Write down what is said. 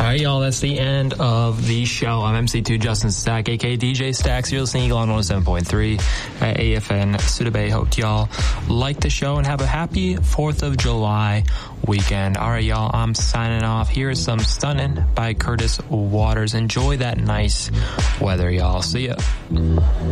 right, y'all, that's the end of the show. I'm MC2 Justin Stack, aka DJ Stacks. You're listening on 107.3 at AFN Sudabay. Hope y'all like the show and have a happy 4th of July weekend. All right, y'all, I'm signing off. Here is some Stunning by Curtis Waters. Enjoy that nice weather, y'all. See ya.